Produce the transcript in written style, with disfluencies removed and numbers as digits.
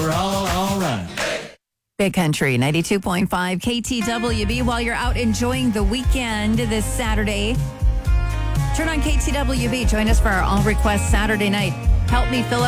we're all right. Big Country 92.5 KTWB. While you're out enjoying the weekend this Saturday, turn on KTWB. Join us for our All Request Saturday night. Help me fill up